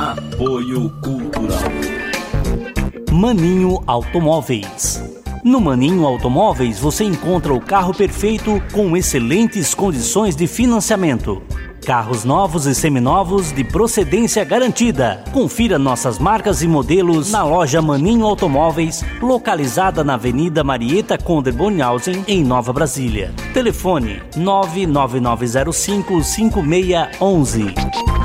Apoio Cultural Maninho Automóveis. No Maninho Automóveis você encontra o carro perfeito com excelentes condições de financiamento. Carros novos e seminovos de procedência garantida. Confira nossas marcas e modelos na loja Maninho Automóveis, localizada na Avenida Marieta Conder Bornhausen, em Nova Brasília. Telefone 99905-5611.